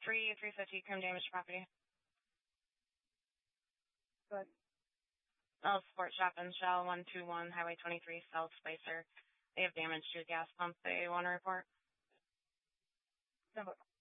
350 crime damage to property. Good. Sport Shop and Shell 121 Highway 23 South Spicer. They have damage to a gas pump they want to report. Number